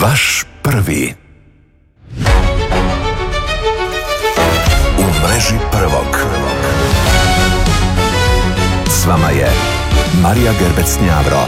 Vaš prvi. U mreži prvog. S vama je Marija Gerbec-Njavro.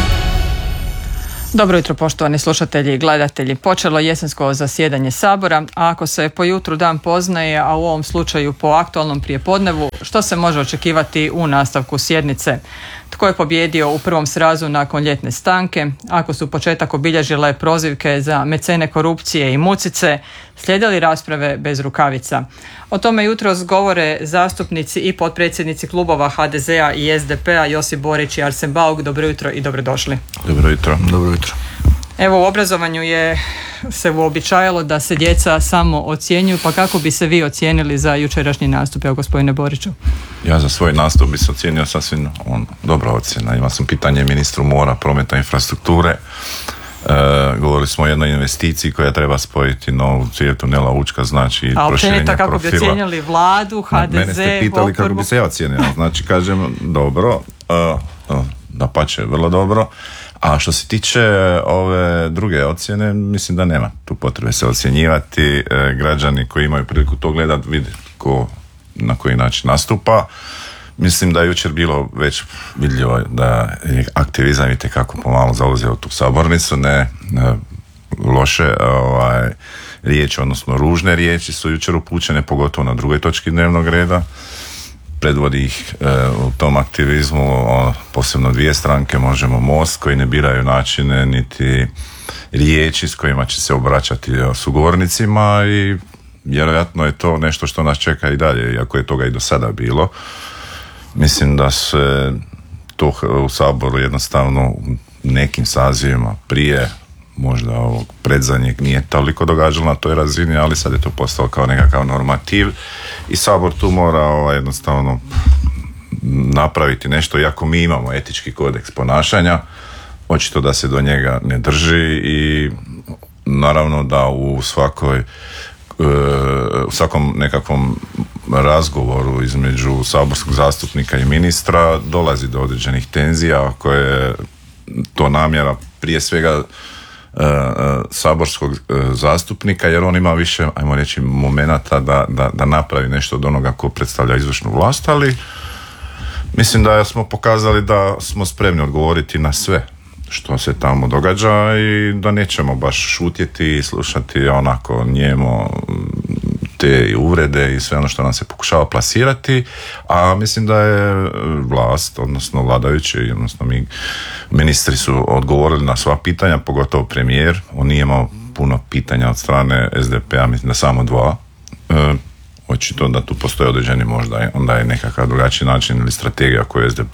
Dobro jutro, poštovani slušatelji i gledatelji. Počelo jesensko zasjedanje Sabora, a ako se po jutru dan poznaje, a u ovom slučaju po aktualnom prijepodnevu, što se može očekivati u nastavku sjednice? Tko je pobijedio u prvom srazu nakon ljetne stanke? Ako su početak obilježile prozivke za mecene korupcije i mucice, slijedili rasprave bez rukavica. O tome jutros govore zastupnici i potpredsjednici klubova HDZ-a i SDP-a Josip Borić i Arsen Bauk. Dobro jutro i dobrodošli. Dobro jutro. Dobro jutro. Evo, u obrazovanju se uobičajalo da se djeca samo ocjenjuju, pa kako bi se vi ocijenili za jučerašnji nastup, evo gospodine Boriću? Ja za svoj nastup bi se ocijenio sasvim dobra ocjena. Imao sam pitanje ministru mora, prometa, infrastrukture. Govorili smo o jednoj investiciji koja treba spojiti novu cijev tunela Učka, znači proširenje profila. A kako bi ocijenili vladu, HDZ, Mene ste pitali kako bi se ja ocijenio. Znači kažem dobro, dapače, vrlo dobro. A što se tiče ove druge ocjene, mislim da nema tu potrebe se ocjenjivati. Građani koji imaju priliku to gledati vide ko na koji način nastupa. Mislim da je jučer bilo već vidljivo da je aktivizam itekako pomalo zauzeo tu sabornicu, ne loše riječi, odnosno ružne riječi su jučer upućene, pogotovo na drugoj točki dnevnog reda. Predvodi ih u tom aktivizmu posebno dvije stranke, Možemo, Most, koji ne biraju načine niti riječi s kojima će se obraćati sugovornicima i vjerojatno je to nešto što nas čeka i dalje, iako je toga i do sada bilo. Mislim da se to u Saboru jednostavno u nekim sazivima prije možda ovog predzadnjeg nije toliko događalo na toj razini, ali sad je to postalo kao nekakav normativ i Sabor tu mora jednostavno napraviti nešto, iako mi imamo etički kodeks ponašanja, očito da se do njega ne drži i naravno da u svakom nekakvom razgovoru između saborskog zastupnika i ministra dolazi do određenih tenzija, ako je to namjera prije svega saborskog zastupnika, jer on ima više, ajmo reći, momenata da napravi nešto od onoga ko predstavlja izvršnu vlast, ali mislim da smo pokazali da smo spremni odgovoriti na sve što se tamo događa i da nećemo baš šutjeti i slušati onako njemo te uvrede i sve ono što nam se pokušava plasirati, a mislim da je vlast, odnosno vladajući, odnosno mi ministri su odgovorili na sva pitanja, pogotovo premijer. On nije imao puno pitanja od strane SDP-a, mislim da samo dva. Očito da tu postoje određeni možda onda je nekakav drugačiji način ili strategija koju SDP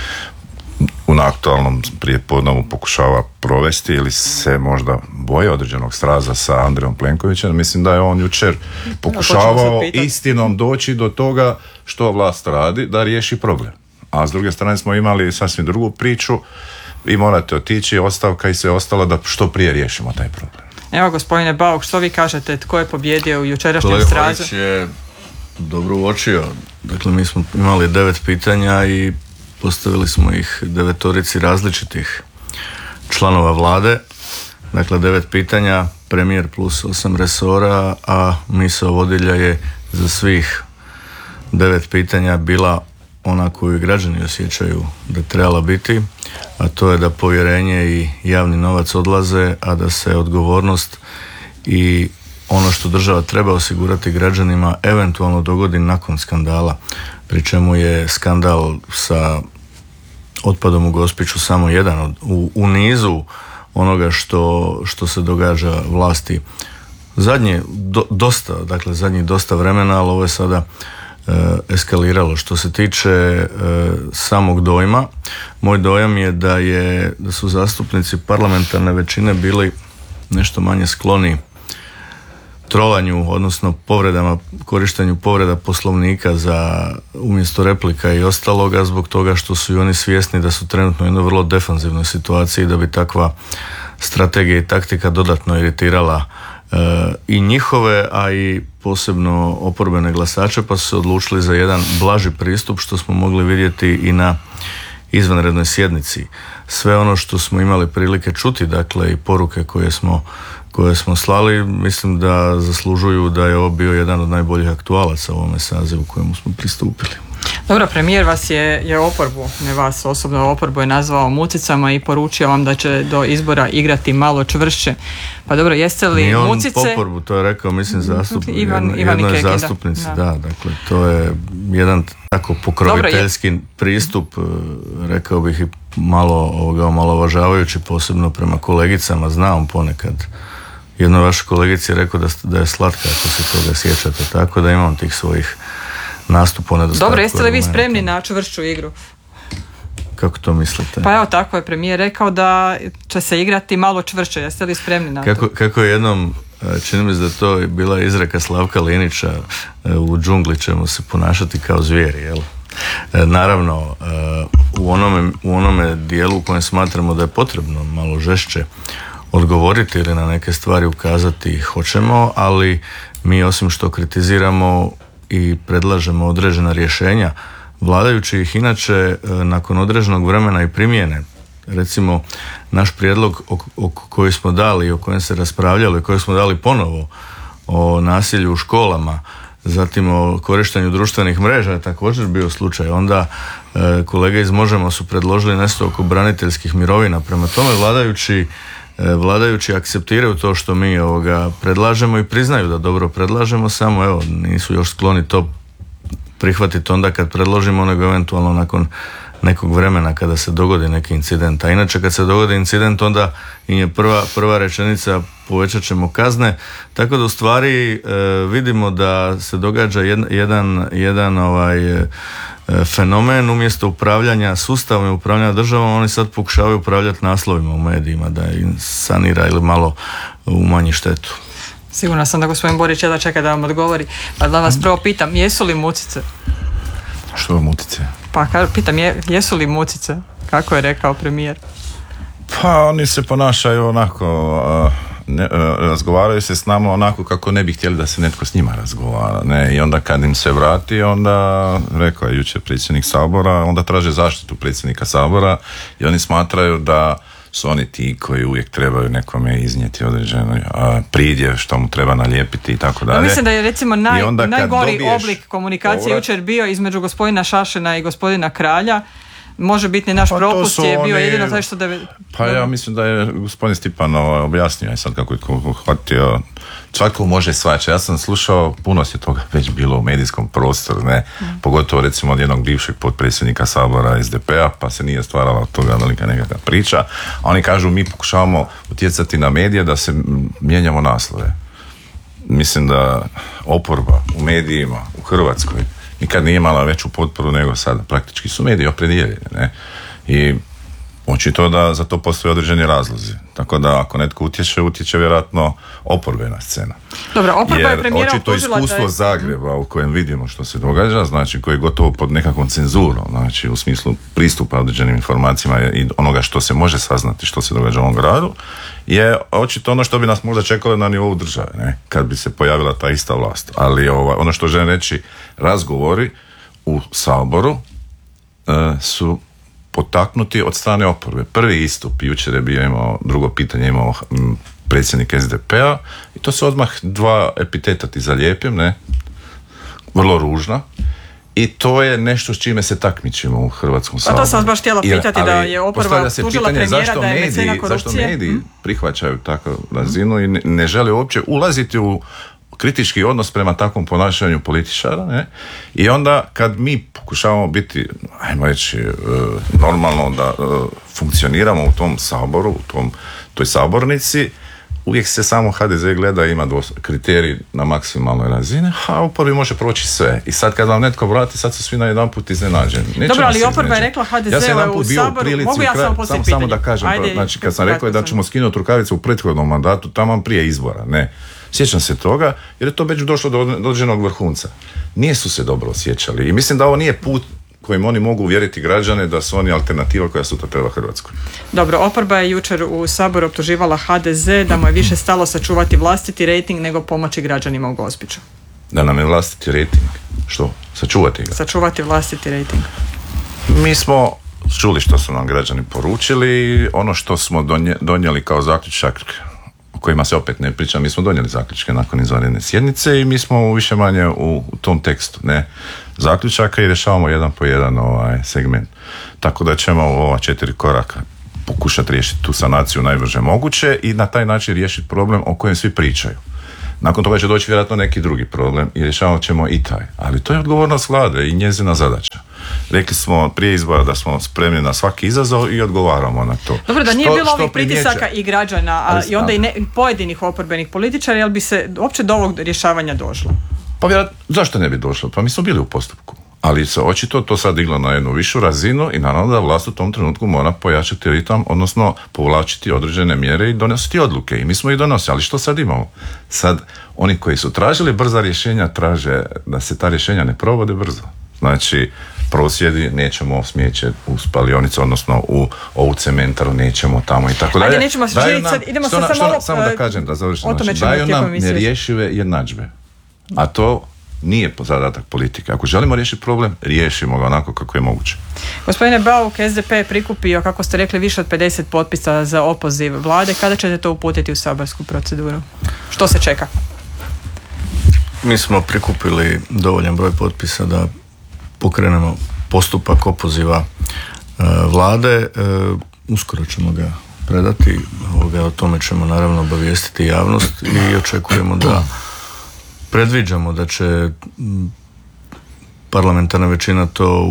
u aktualnom prijepodnevu pokušava provesti ili se možda boje određenog sraza sa Andrejom Plenkovićem. Mislim da je on jučer pokušavao istinom doći do toga što vlast radi da riješi problem. A s druge strane smo imali sasvim drugu priču, vi morate otići, ostavka i sve ostalo da što prije riješimo taj problem. Evo gospodine Bauk, što vi kažete, tko je pobjedio u jučerašnjem srazu? Kolega Borić je dobro uočio. Dakle, mi smo imali 9 pitanja i postavili smo ih 9 različitih članova vlade. Dakle, 9 pitanja, premijer plus 8 resora, a misao vodilja je za svih 9 pitanja bila ona koju građani osjećaju da trebala biti, a to je da povjerenje i javni novac odlaze, a da se odgovornost i ono što država treba osigurati građanima eventualno dogodi nakon skandala, pri čemu je skandal sa otpadom u Gospiću samo jedan u nizu onoga što se događa vlasti zadnjih dosta vremena, ali ovo je sada eskaliralo. Što se tiče samog dojma, moj dojam je da su zastupnici parlamentarne većine bili nešto manje skloni trovanju, odnosno korištenju povreda Poslovnika za umjesto replika i ostaloga, zbog toga što su i oni svjesni da su trenutno u jednoj vrlo defanzivnoj situaciji, da bi takva strategija i taktika dodatno iritirala i njihove, a i posebno oporbene glasače, pa su se odlučili za jedan blaži pristup, što smo mogli vidjeti i na izvanrednoj sjednici. sve ono što smo imali prilike čuti, dakle i poruke koje smo slali, mislim da zaslužuju da je ovo bio jedan od najboljih aktualaca u ovome sazivu kojemu smo pristupili. Dobro, premijer vas je oporbu, ne vas osobno, oporbu je nazvao mucicama i poručio vam da će do izbora igrati malo čvršće. Pa dobro, jeste li mucice? Nije on oporbu, to je rekao, mislim, jednoj zastupnici, da, dakle, to je jedan tako pokroviteljski pristup, rekao bih i malo omalovažavajući, posebno prema kolegicama. Znam ponekad, jednoj vašoj kolegici je rekao da je slatka, ako se toga sjećate, tako da imam tih svojih nastupa u nedostatku. Dobro, jeste li vi spremni na čvršću igru? Kako to mislite? Pa evo, tako je premijer rekao da će se igrati malo čvršće. Jeste li spremni na to? Kako je jednom, čini mi se da to je bila izreka Slavka Linića, u džungli ćemo se ponašati kao zvijeri, jel? Naravno, u onome dijelu u kojem smatramo da je potrebno malo žešće odgovoriti ili na neke stvari ukazati hoćemo, ali mi osim što kritiziramo i predlažemo određena rješenja, vladajući ih inače nakon određenog vremena i primjene, recimo naš prijedlog koji smo dali i o kojem se raspravljalo i koji smo dali ponovo o nasilju u školama, zatim o korištenju društvenih mreža je također bio slučaj. Onda kolege iz Možemo su predložili nešto oko braniteljskih mirovina. Prema tome vladajući akceptiraju to što mi predlažemo i priznaju da dobro predlažemo, samo evo nisu još skloni to prihvatiti onda kad predložimo, nego eventualno nakon nekog vremena kada se dogodi neki incident. A inače kad se dogodi incident onda im je prva rečenica povećat ćemo kazne, tako da u stvari vidimo da se događa jedan fenomen, umjesto upravljanja sustavom i upravljanja državom, oni sad pokušavaju upravljati naslovima u medijima da im sanira ili malo umanji štetu. Sigurna sam da gospodin Borić da čeka da vam odgovori. Pa da vas prvo pitam, jesu li mucice? Što mucice? Pa pitam, jesu li mucice? Kako je rekao premijer? Pa oni se ponašaju onako, razgovaraju se s nama onako kako ne bi htjeli da se netko s njima razgovara. Ne? I onda kad im se vrati, onda, rekao je jučer predsjednik Sabora, onda traže zaštitu predsjednika Sabora i oni smatraju da su oni ti koji uvijek trebaju nekome iznijeti određeno pridjev što mu treba nalijepiti i tako dalje. Mislim da je recimo najgori oblik komunikacije jučer bio između gospodina Šašena i gospodina Kralja. Može biti naš propust je bio jedino taj što da... Pa ja mislim da je gospodin Stipan objasnio sad kako je hvatio. Svatko može svačati. Ja sam slušao, puno se toga već bilo u medijskom prostoru, ne? Pogotovo recimo od jednog bivšeg potpredsjednika Sabora SDP-a, pa se nije stvarala od toga velika nekakva priča. A oni kažu mi pokušavamo utjecati na medije da se mijenjamo naslove. Mislim da oporba u medijima u Hrvatskoj nikad nije imala veću potporu nego sada. Praktički su mediji opredijeljeni, ne? I očito da za to postoje određeni razlozi. Tako da ako netko utječe vjerojatno oporbena scena. Dobro, oporba je premijera očito iskustvo Zagreba u kojem vidimo što se događa, znači koji je gotovo pod nekakvom cenzurom, znači u smislu pristupa određenim informacijama i onoga što se može saznati što se događa u ovom gradu, je očito ono što bi nas možda čekalo na nivou države, ne? Kad bi se pojavila ta ista vlast. Ali ono što želim reći, razgovori u Saboru su potaknuti od strane oporbe. Prvi istup jučer je bio drugo pitanje imao predsjednik SDP-a i to su odmah dva epiteta ti zalijepim, ne? Vrlo ružna. I to je nešto s čime se takmičimo u Hrvatskom saboru. Pa to sam baš htjela pitati da je oporba tužila premijera da je mecena korupcije. Zašto mediji prihvaćaju takvu razinu i ne žele uopće ulaziti u kritički odnos prema takvom ponašanju političara, ne? I onda kad mi pokušavamo biti, ajmo reći, normalno da funkcioniramo u tom saboru, u toj sabornici, uvijek se samo HDZ gleda, ima kriterij na maksimalnoj razini, a oporbi može proći sve. I sad kad vam netko vrati, sad su svi najedanput iznenađeni. Dobro, ali oporba je rekla HDZ-u u Saboru, mogu ja samo poslije pitanje? Samo da kažem, znači kad sam rekao da ćemo skinuti rukavice u prethodnom mandatu, taman prije izbora, ne. Sjećam se toga, jer je to već došlo do određenog vrhunca. Nisu se dobro osjećali i mislim da ovo nije put kojim oni mogu uvjeriti građane da su oni alternativa koja sutra treba Hrvatskoj. Dobro, oporba je jučer u Saboru optuživala HDZ da mu je više stalo sačuvati vlastiti rejting nego pomoći građanima u Gospiću. Da nam je vlastiti rejting? Što? Sačuvati ga? Sačuvati vlastiti rejting. Mi smo čuli što su nam građani poručili. Ono što smo donijeli kao zaključak, o kojima se opet ne pričam, mi smo donijeli zaključke nakon izvanredne sjednice i mi smo više manje u tom tekstu zaključaka i rješavamo jedan po jedan segment. Tako da ćemo u ova 4 koraka pokušati riješiti tu sanaciju najbrže moguće i na taj način riješiti problem o kojem svi pričaju. Nakon toga će doći vjerojatno neki drugi problem i rješavat ćemo i taj. Ali to je odgovornost Vlade i njezina zadaća. Rekli smo prije izbora da smo spremni na svaki izazov i odgovaramo na to. Dobro, da nije bilo ovih pritisaka i građana, i onda i pojedinih oporbenih političara, jel bi se uopće do ovog rješavanja došlo? Pa vjerojatno, zašto ne bi došlo? Pa mi smo bili u postupku. Ali se očito to sad diglo na jednu višu razinu i naravno da vlast u tom trenutku mora pojačati ritam, odnosno povlačiti određene mjere i donositi odluke. I mi smo ih donosili. Ali što sad imamo? Sad, oni koji su tražili brza rješenja, traže da se ta rješenja ne provode brzo. Znači, prosvjedi, nećemo smijeće u spalionicu, odnosno u ovu cementaru, nećemo tamo i tako dalje. Ajde, nećemo se živjeti sad, idemo sad samo da kažem, da završim. Daju nam nerješive jednadžbe. A to nije zadatak politike. Ako želimo riješiti problem, riješimo ga onako kako je moguće. Gospodine Bauk, SDP je prikupio, kako ste rekli, više od 50 potpisa za opoziv vlade. Kada ćete to uputiti u saborsku proceduru? Što se čeka? Mi smo prikupili dovoljan broj potpisa da pokrenemo postupak opoziva vlade. Uskoro ćemo ga predati. O tome ćemo naravno obavijestiti javnost i očekujemo da predviđamo da će parlamentarna većina to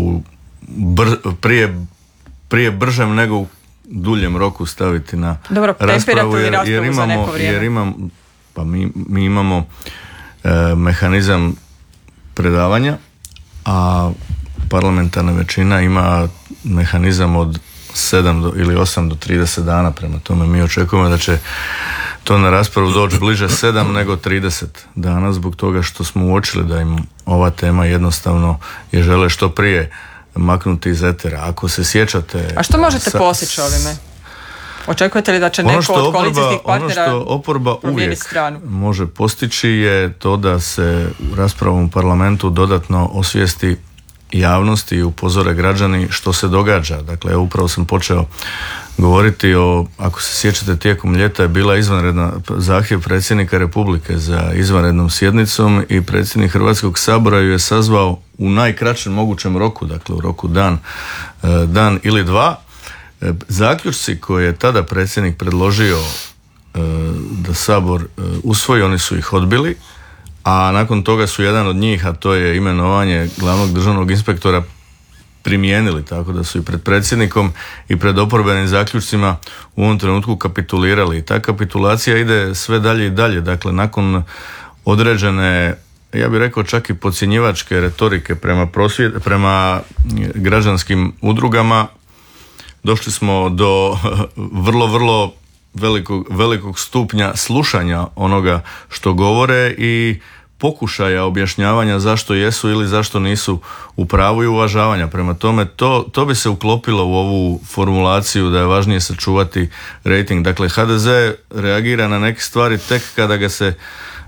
prije bržem nego u duljem roku staviti na raspravu, jer mi imamo mehanizam predavanja, a parlamentarna većina ima mehanizam od 7 ili 8 do 30 dana, prema tome mi očekujemo da će to na raspravu doći bliže 7 nego 30 dana, zbog toga što smo uočili da im ova tema jednostavno je žele što prije maknuti iz etera. Ako se sjećate... A što možete postići ovime? Očekujete li da će neko od koalicijskih partnera ono što oporba uvijek može postići je to da se u raspravom u parlamentu dodatno osvijesti javnosti i upozore građani što se događa. Dakle, upravo sam počeo govoriti ako se sjećate, tijekom ljeta je bila izvanredna zahtjev predsjednika Republike za izvanrednom sjednicom i predsjednik Hrvatskog sabora ju je sazvao u najkraćem mogućem roku, dakle u roku dan ili dva. Zaključci koje je tada predsjednik predložio da Sabor usvoji, oni su ih odbili, a nakon toga su jedan od njih, a to je imenovanje glavnog državnog inspektora, primijenili, tako da su i pred predsjednikom i pred oporbenim zaključcima u ovom trenutku kapitulirali. I ta kapitulacija ide sve dalje i dalje. Dakle, nakon određene, ja bih rekao čak i podcjenjivačke retorike prema građanskim udrugama, došli smo do vrlo velikog stupnja slušanja onoga što govore i pokušaja objašnjavanja zašto jesu ili zašto nisu u pravu i uvažavanja. Prema tome, to bi se uklopilo u ovu formulaciju da je važnije sačuvati rejting. Dakle, HDZ reagira na neke stvari tek kada ga se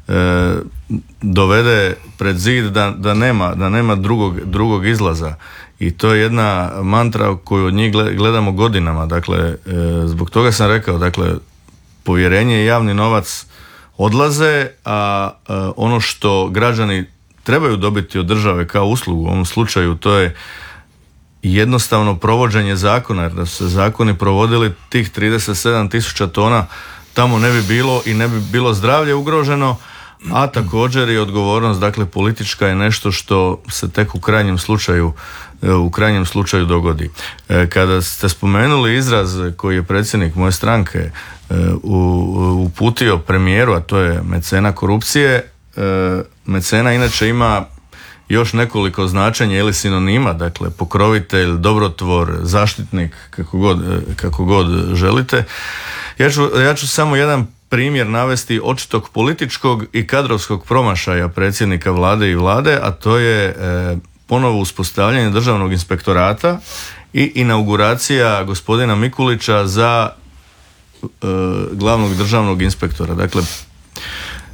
dovede pred zid da nema drugog izlaza. I to je jedna mantra koju od njih gledamo godinama. Dakle, zbog toga sam rekao, dakle, povjerenje i javni novac odlaze, a ono što građani trebaju dobiti od države kao uslugu, u ovom slučaju to je jednostavno provođenje zakona, jer da su se zakoni provodili, tih 37.000 tona tamo ne bi bilo i ne bi bilo zdravlje ugroženo, a također i odgovornost, dakle politička je nešto što se tek u krajnjem slučaju dogodi. Kada ste spomenuli izraz koji je predsjednik moje stranke uputio premijeru, a to je mecena korupcije, mecena inače ima još nekoliko značenja ili sinonima, dakle pokrovitelj, dobrotvor, zaštitnik, kako god želite. Ja ću samo jedan primjer navesti očitog političkog i kadrovskog promašaja predsjednika vlade i vlade, a to je ponovo uspostavljanje državnog inspektorata i inauguracija gospodina Mikulića za glavnog državnog inspektora. Dakle,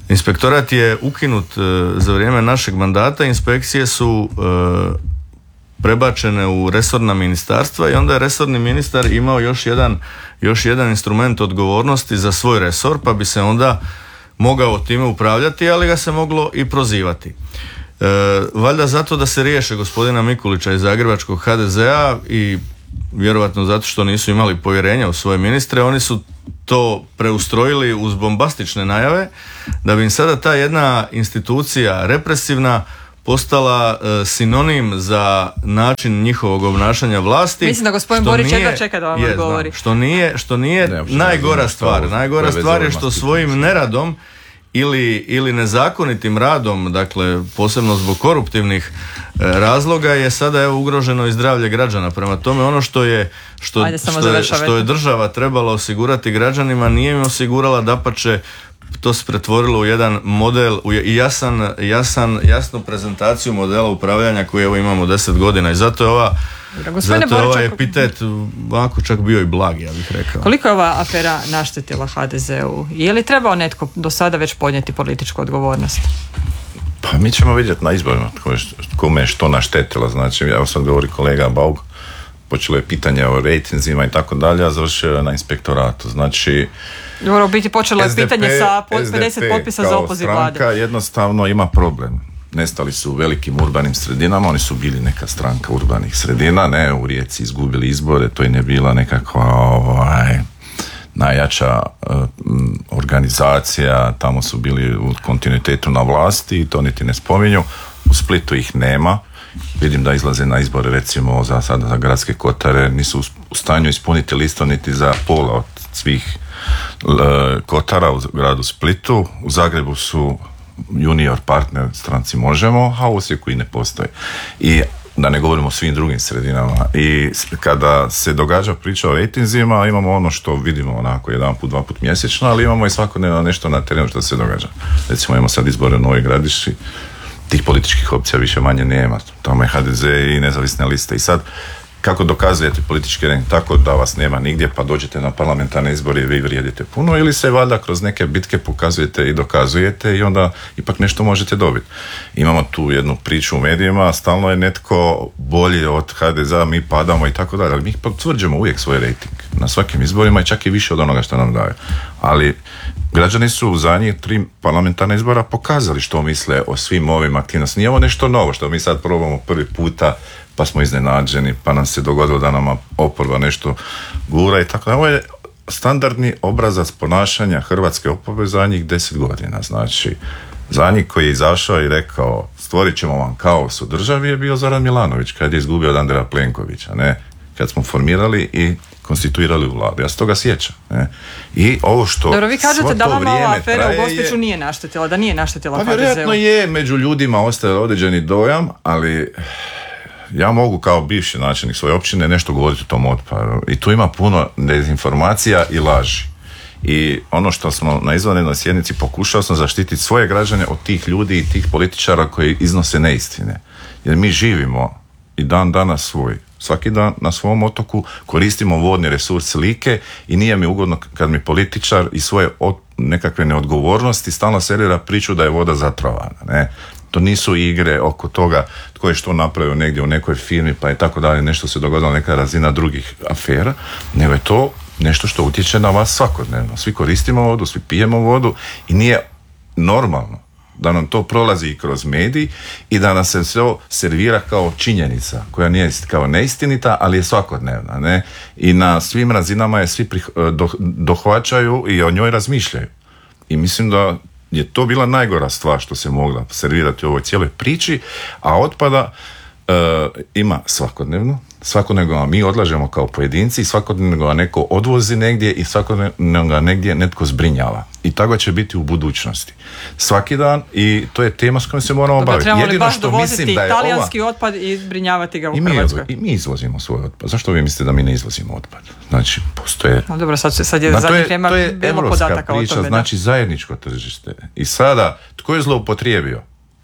inspektorat je ukinut za vrijeme našeg mandata, inspekcije su prebačene u resorna ministarstva i onda je resorni ministar imao još jedan instrument odgovornosti za svoj resor, pa bi se onda mogao time upravljati, ali ga se moglo i prozivati. Valjda zato da se riješe gospodina Mikulića iz zagrebačkog HDZ-a i vjerojatno zato što nisu imali povjerenja u svoje ministre, oni su to preustrojili uz bombastične najave da bi im sada ta jedna institucija represivna postala sinonim za način njihovog obnašanja vlasti. Mislim da gospodin Borić jedva čeka da vam odgovori. Što nije najgora stvar. Najgora stvar je što svojim neradom ili nezakonitim radom, dakle posebno zbog koruptivnih razloga, je sada ugroženo i zdravlje građana. Prema tome ono što je država trebala osigurati građanima nije im osigurala, dapače to se pretvorilo u jedan model i jasnu prezentaciju modela upravljanja koji evo imamo 10 godina i zato je ovaj epitet ovako čak bio i blag, ja bih rekao. Koliko je ova afera naštetila HDZ-u? Je li trebao netko do sada već podnijeti političku odgovornost? Pa mi ćemo vidjeti na izborima kome je što naštetilo. Znači, evo sad govori kolega Bauk, počelo je pitanje o rejtinzima i tako dalje, a završio je na inspektoratu. Znači, u biti počelo je pitanje sa 50 potpisa za opoziv vlade. Stranka jednostavno ima problem. Nestali su u velikim urbanim sredinama, oni su bili neka stranka urbanih sredina, ne, u Rijeci izgubili izbore, to i ne bila nekakva najjača organizacija, tamo su bili u kontinuitetu na vlasti i to niti ne spominju. U Splitu ih nema. Vidim da izlaze na izbore recimo za gradske kotare, nisu u stanju ispuniti listu niti za pola od svih kotara u gradu Splitu. U Zagrebu su junior partner stranci Možemo, a u Osijeku i ne postoji. I da ne govorimo o svim drugim sredinama. I kada se događa priča o rejtinzima, imamo ono što vidimo onako jedan put, dva put mjesečno, ali imamo i svakodnevno nešto na terenu što se događa. Recimo imamo sad izbore u Novoj Gradišći, tih političkih opcija više manje nema. Tamo je HDZ i nezavisne liste. I sad, kako dokazujete politički rejting? Tako da vas nema nigdje, pa dođete na parlamentarne izbore i vi vrijedite puno, ili se valjda kroz neke bitke pokazujete i dokazujete i onda ipak nešto možete dobiti. Imamo tu jednu priču u medijima, stalno je netko bolji od HDZ-a, mi padamo i tako dalje, ali mi potvrđujemo uvijek svoj rejting na svakim izborima i čak i više od onoga što nam daju. Ali građani su u zadnjih 3 parlamentarne izbora pokazali što misle o svim ovim aktivnostima. Nije ovo nešto novo što mi sad probamo prvi puta, pa smo iznenađeni, pa nam se dogodilo da nama oporba nešto gura i tako. Ovo je standardni obrazac ponašanja hrvatske oporbe zadnjih 10 godina. Znači, zadnji koji je izašao i rekao stvorit ćemo vam kaos u državi je bio Zoran Milanović kad je izgubio od Andreja Plenkovića, ne? Kad smo formirali i konstituirali vladu. Ja se toga sjećam. Ne? I ovo što dobro, vi kažete da vama ova afera u Gospiću nije naštetila, da nije naštetila HDZ-u. Pa vjerojatno je, među ljudima ostaje određeni dojam, ali ja mogu kao bivši načelnik svoje općine nešto govoriti o tom otpadu. I tu ima puno dezinformacija i laži. I ono što smo na izvanrednoj sjednici pokušao sam zaštititi svoje građane od tih ljudi i tih političara koji iznose neistine. Jer mi živimo i dan danas svoj. Svaki dan na svom otoku koristimo vodni resurs Like i nije mi ugodno kad mi političar i svoje nekakve neodgovornosti stalno servira priču da je voda zatrovana. Ne? To nisu igre oko toga tko je što napravio negdje u nekoj firmi pa je tako dalje, nešto se dogodilo, neka razina drugih afera, nego je to nešto što utječe na vas svakodnevno. Svi koristimo vodu, svi pijemo vodu i nije normalno da nam to prolazi i kroz medij i da nam se sve servira kao činjenica koja nije kao neistinita, ali je svakodnevna. Ne? I na svim razinama je svi dohvaćaju i o njoj razmišljaju. I mislim da je to bila najgora stvar što se mogla servirati u ovoj cijeloj priči, a otpada ima svakodnevno ga mi odlažemo kao pojedinci i svakodnevno ga neko odvozi negdje i svakodnevno ga negdje netko zbrinjava. I tako će biti u budućnosti. Svaki dan i to je tema s kojom se moramo baviti. Jedino što mislim da je talijanski otpad i zbrinjavati ga u Hrvatskoj. I mi izvozimo svoj otpad. Zašto vi mislite da mi ne izvozimo otpad? Znači, postoje... No dobro, sad je zadnjih vremena bilo podataka o tome. Znači, zajedničko tržište. I sada, tko je zloupotrijebio?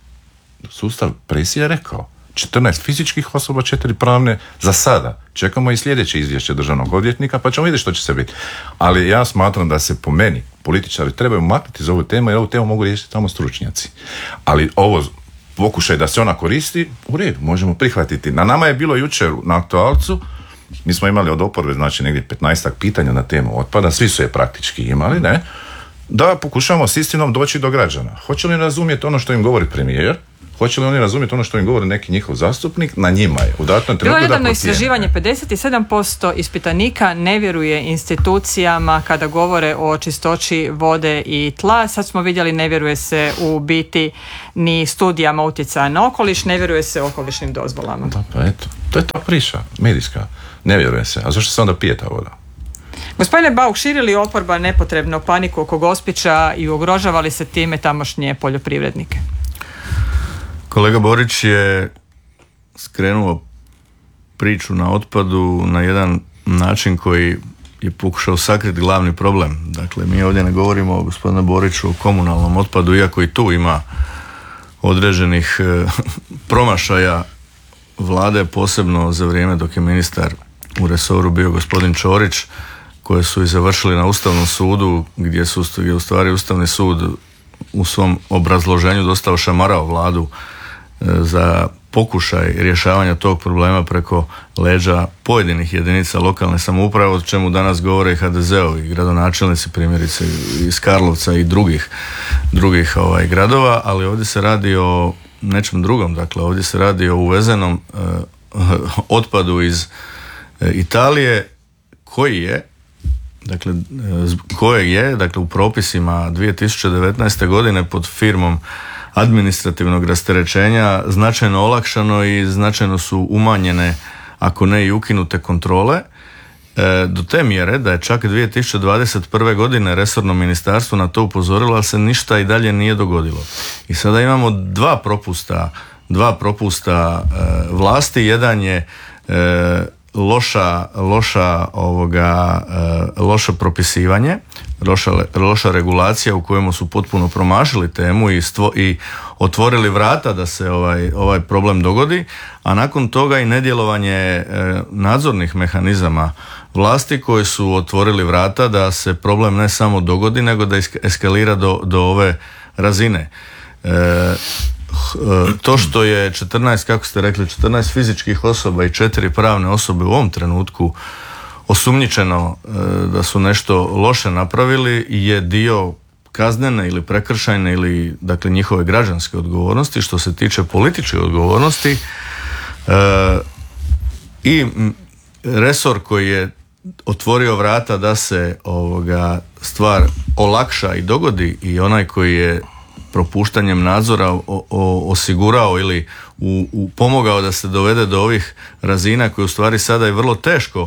Sustav presije je rekao. 14 fizičkih osoba, 4 pravne za sada. Čekamo i sljedeće izvješće državnog odvjetnika pa ćemo vidjeti što će se biti. Ali ja smatram da se po meni političari trebaju maknuti za ovu temu jer ovu temu mogu riješiti samo stručnjaci. Ali ovo pokušaj da se ona koristi, u redu, možemo prihvatiti. Na nama je bilo jučer na aktualcu, mi smo imali od oporbe, znači negdje 15-ak pitanja na temu otpada, svi su je praktički imali, ne, da pokušamo s istinom doći do građana. Hoće li razumjeti ono što im govori premijer, hoće li oni razumjeti ono što im govori neki njihov zastupnik, na njima je u datom trenutku da procijene. Bilo je nedavno procijene. istraživanje, 57% ispitanika ne vjeruje institucijama kada govore o čistoći vode i tla. Sad smo vidjeli, ne vjeruje se u biti ni studijama utjecaja na okoliš, ne vjeruje se okolišnim dozvolama. Da, pa eto, to je ta priča, medijska. Ne vjeruje se. A zašto se onda pije ta voda? Gospodine Bauk, širi li oporba nepotrebno paniku oko Gospića i ugrožava li se time tamošnje poljoprivrednike? Kolega Borić je skrenuo priču na otpadu na jedan način koji je pokušao sakriti glavni problem. Dakle, mi ovdje ne govorimo o gospodinu Boriću o komunalnom otpadu, iako i tu ima određenih promašaja vlade, posebno za vrijeme dok je ministar u resoru bio gospodin Ćorić, koje su i završili na Ustavnom sudu, gdje je u stvari Ustavni sud u svom obrazloženju dosta ošamarao vladu za pokušaj rješavanja tog problema preko leđa pojedinih jedinica lokalne samouprave, o čemu danas govore i HDZ-ovi gradonačelnici, primjerice iz Karlovca i drugih gradova, ali ovdje se radi o nečem drugom. Dakle, ovdje se radi o uvezenom otpadu iz Italije koji je u propisima 2019. godine pod firmom administrativnog rasterećenja značajno olakšano i značajno su umanjene, ako ne i ukinute kontrole, do te mjere da je čak 2021. godine resorno ministarstvo na to upozorilo, ali se ništa i dalje nije dogodilo. I sada imamo dva propusta vlasti. Jedan je loše propisivanje, loša regulacija u kojemu su potpuno promašili temu i otvorili vrata da se ovaj problem dogodi, a nakon toga i nedjelovanje nadzornih mehanizama vlasti koji su otvorili vrata da se problem ne samo dogodi, nego da eskalira do ove razine. To što je 14, kako ste rekli, 14 fizičkih osoba i 4 pravne osobe u ovom trenutku osumnjičeno da su nešto loše napravili je dio kaznene ili prekršajne ili dakle njihove građanske odgovornosti. Što se tiče političke odgovornosti i resor koji je otvorio vrata da se stvar olakša i dogodi i onaj koji je propuštanjem nadzora osigurao ili pomogao da se dovede do ovih razina koje u stvari sada je vrlo teško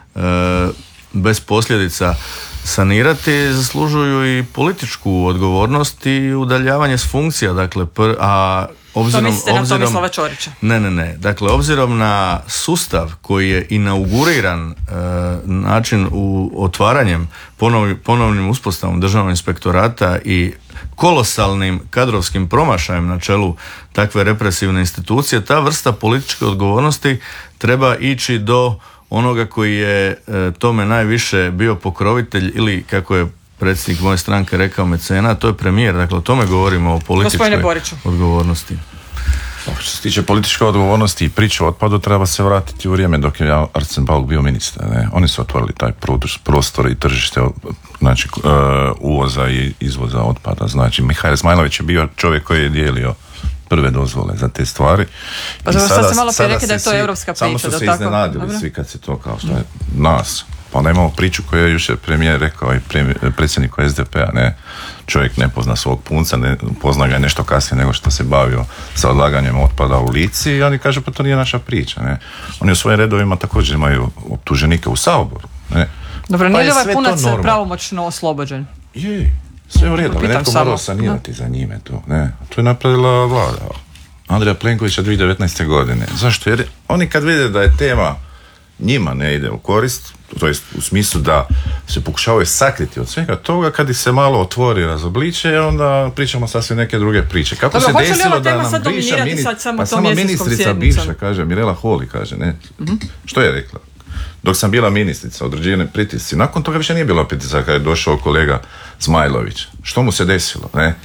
bez posljedica sanirati, zaslužuju i političku odgovornost i udaljavanje s funkcija. Dakle, to mislite na Tomislava Ćorića? Ne. Dakle, obzirom na sustav koji je inauguriran način otvaranjem, ponovnim uspostavom državnog inspektorata i kolosalnim kadrovskim promašajem na čelu takve represivne institucije, ta vrsta političke odgovornosti treba ići do onoga koji je tome najviše bio pokrovitelj ili, kako je predsjednik moje stranke rekao, mecena, to je premijer. Dakle, o tome govorimo, o političkoj odgovornosti. Što se tiče političke odgovornosti i priče o otpadu, treba se vratiti u vrijeme dok je Arsen Bauk bio ministar. Ne? Oni su otvorili taj prostor i tržište, znači uvoza i izvoza otpada. Znači, Mihael Zmajlović je bio čovjek koji je dijelio prve dozvole za te stvari. Pa sad se malo prije rekli da je to europska priča. Samo su se iznenadili svi kad se to kao što je nas. Pa onda imamo priču koju je jučer premijer rekao i predsjednik SDP-a, ne, čovjek ne pozna svog punca, ne pozna ga nešto kasnije nego što se bavio sa odlaganjem otpada u Lici i oni kažu pa to nije naša priča, ne. Oni u svojim redovima također imaju optuženike u Saboru, ne. Dobro, nije li ovaj punac pravomoćno oslobođen? Je, sve u redu, ali netko morao sanirati za njime to, ne. To je napravila vlada Andreja Plenkovića 2019. godine. Zašto? Jer oni kad vide da je tema njima ne ide u korist, to jest u smislu da se pokušavaju sakriti od svega toga, kad ih se malo otvori razobliče, onda pričamo sasvim neke druge priče. Kako se desilo da nam bivša ministrica bivša, kaže, Mirela Holy, kaže, ne, što je rekla? Dok sam bila ministrica, određene pritisci, nakon toga više nije bilo pritisaka kad je došao kolega Zmajlović. Što mu se desilo, ne?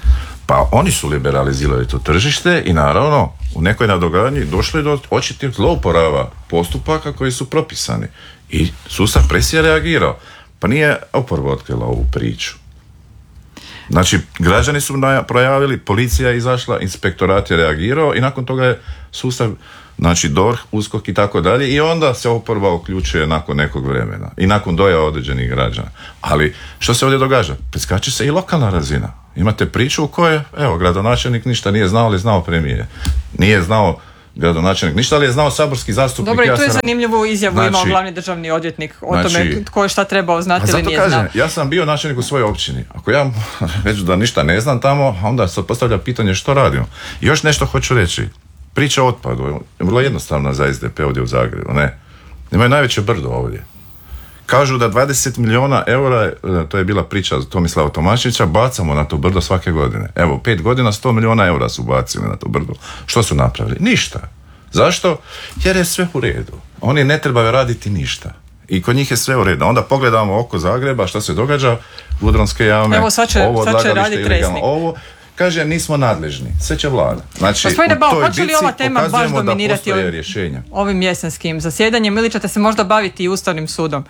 Pa oni su liberalizirali to tržište i naravno u nekoj nadogradnji došlo je do očitih zlouporaba postupaka koji su propisani. I sustav presije reagirao. Pa nije oporba otkrila ovu priču. Znači, građani su projavili, policija je izašla, inspektorat je reagirao i nakon toga je sustav, znači DORH, USKOK i tako dalje, i onda se oporba uključuje nakon nekog vremena i nakon dojava određenih građana. Ali što se ovdje događa? Preskače se i lokalna razina. Imate priču u kojoj, evo, gradonačelnik ništa nije znao, ali znao premijer. Nije znao gradonačelnik ništa, ali je znao saborski zastupnik. Dobro, i tu je zanimljivu izjavu imao glavni državni odvjetnik o tome tko je šta trebao znati ili nije znao. Ja sam bio načelnik u svojoj općini. Ako ja već da ništa ne znam tamo, onda se postavlja pitanje što radimo. I još nešto hoću reći. Priča o otpadu je vrlo jednostavna za SDP ovdje u Zagrebu. Ne. Imaju najveće brdo ovdje. Kažu da 20 milijuna eura, to je bila priča Tomislava Tomaševića, bacamo na to brdo svake godine. Evo, 5 godina 100 milijuna eura su bacili na to brdo. Što su napravili? Ništa. Zašto? Jer je sve u redu. Oni ne trebaju raditi ništa. I kod njih je sve u redu. Onda pogledamo oko Zagreba što se događa, Gudronske jame, evo, sad će raditi Resnik. Ovo, kaže, nismo nadležni. Sve će vlada. Znači, gospodine Bauk, hoće li ova tema baš dominirati ovim jesenskim zasjedanjem ili ćete se možda baviti i Ustavnim sudom?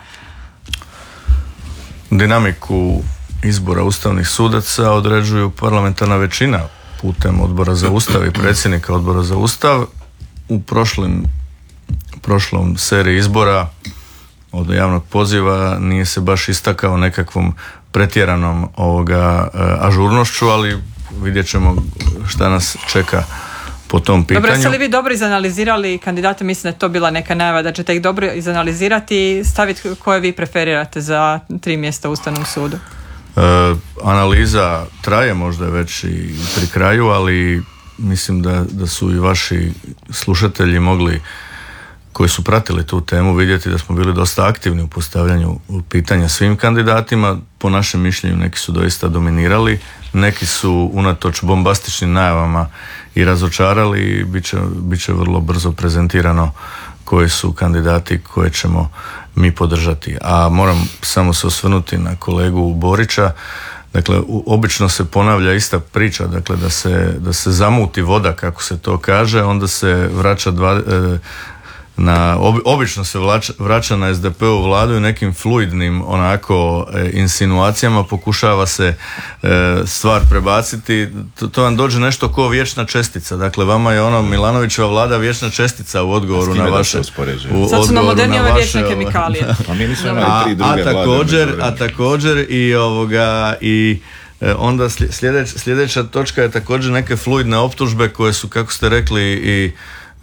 Dinamiku izbora ustavnih sudaca određuju parlamentarna većina putem Odbora za Ustav i predsjednika Odbora za Ustav. U prošlom seriji izbora od javnog poziva nije se baš istakao nekakvom pretjeranom ažurnošću, ali vidjet ćemo šta nas čeka po tom pitanju. Dobro, jeste li vi dobro izanalizirali kandidate? Mislim da je to bila neka najava da ćete ih dobro izanalizirati i staviti koje vi preferirate za 3 mjesta u Ustavnom sudu. Analiza traje, možda je već i pri kraju, ali mislim da su i vaši slušatelji mogli, koji su pratili tu temu, vidjeti da smo bili dosta aktivni u postavljanju pitanja svim kandidatima. Po našem mišljenju neki su doista dominirali, neki su unatoč bombastičnim najavama i razočarali i bit će vrlo brzo prezentirano koji su kandidati koje ćemo mi podržati. A moram samo se osvrnuti na kolegu Borića. Dakle, obično se ponavlja ista priča, dakle da se zamuti voda, kako se to kaže, onda se vraća obično se vraća na SDP-u vladu i nekim fluidnim onako insinuacijama pokušava se stvar prebaciti. To vam dođe nešto ko vječna čestica. Dakle, vama je Milanovićeva vlada vječna čestica u odgovoru na vaše... Sad su nam moderni ove vječne kemikalije. A također i onda sljedeća točka je također neke fluidne optužbe koje su, kako ste rekli, i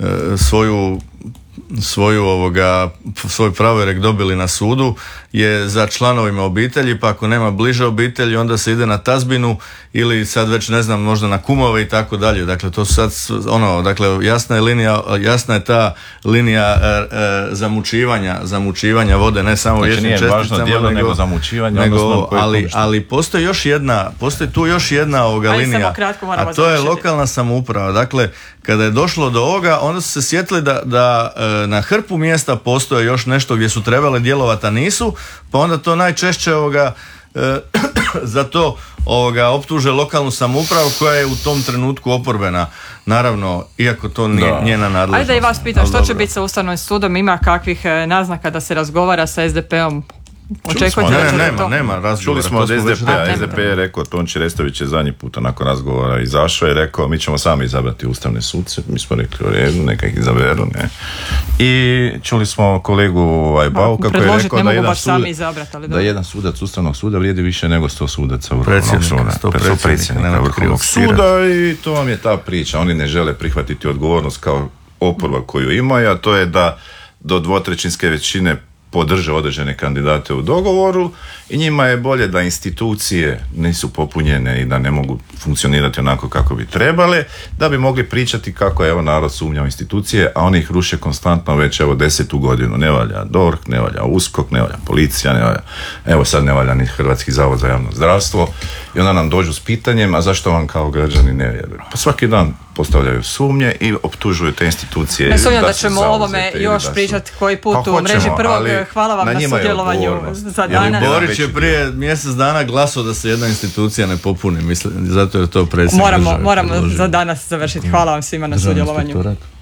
svoj pravorijek dobili na sudu je za članovima obitelji, pa ako nema bliže obitelji onda se ide na tazbinu ili sad već ne znam, možda na kumove i tako dalje. Dakle, to sad dakle jasna je ta linija zamučivanja vode, ne samo vječnim česticama, važno djelo nego zamučivanje, ali postoji tu još jedna linija, a to je lokalna samouprava. Dakle, kada je došlo do ovoga, onda su se sjetili da na hrpu mjesta postoje još nešto gdje su trebale djelovati, a nisu, pa onda to najčešće za to optuže lokalnu samoupravu koja je u tom trenutku oporbena. Naravno, iako to nije njena nadležnost. Ajde da i vas pitam, što će biti sa Ustavnim sudom? Ima kakvih naznaka da se razgovara sa SDP-om? Nema razgovora. Čuli smo od SDP-a. SDP je rekao, Tonči Restović je zadnji puta nakon razgovora izašao i rekao, mi ćemo sami izabrati ustavne suce. Mi smo rekli u redu, neka ih izaberu. Ne. I čuli smo kolegu Bauka koji je rekao da jedan sudac Ustavnog suda vrijedi više nego 100 sudaca Vrhovnog suda. Predsjednika Vrhovnog suda, i to vam je ta priča. Oni ne žele prihvatiti odgovornost kao oporba koju imaju, a to je da do 2/3 većine podrže određene kandidate u dogovoru i njima je bolje da institucije nisu popunjene i da ne mogu funkcionirati onako kako bi trebale, da bi mogli pričati kako je narod sumnja u institucije, a oni ih ruše konstantno već 10. godinu. Ne valja DORH, ne valja USKOK, ne valja policija, ne valja, sad ne valja ni Hrvatski zavod za javno zdravstvo I onda nam dođu s pitanjem, a zašto vam kao građani ne vjeruju? Pa svaki dan postavljaju sumnje i optužuju te institucije. Ne sumnjam da ćemo o ovome još pričati koji put u mreži prvog. Hvala vam na sudjelovanju za danas. Borić je prije mjesec dana glasao da se jedna institucija ne popuni, mislim, zato je to predsjednik države. Moramo za danas završiti. Hvala vam svima na sudjelovanju.